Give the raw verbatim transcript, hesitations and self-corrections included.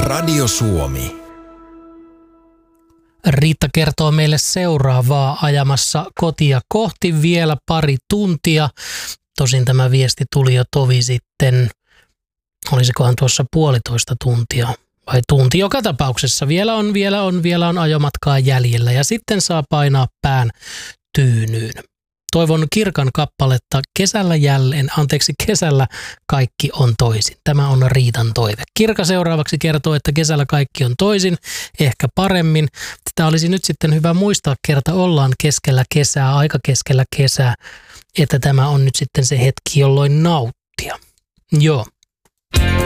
Radio Suomi. Riitta kertoo meille seuraavaa ajamassa kotia kohti vielä pari tuntia. Tosin tämä viesti tuli jo tovi sitten, olisikohan tuossa puolitoista tuntia vai tunti. Joka tapauksessa vielä on, vielä on, vielä on ajomatkaa jäljellä ja sitten saa painaa pään tyynyyn. Toivon Kirkan kappaletta Kesällä jälleen, anteeksi kesällä kaikki on toisin. Tämä on Riitan toive. Kirka seuraavaksi kertoo, että kesällä kaikki on toisin, ehkä paremmin. Sitä olisi nyt sitten hyvä muistaa, kerta ollaan keskellä kesää, aika keskellä kesää, että tämä on nyt sitten se hetki, jolloin nauttia. Joo.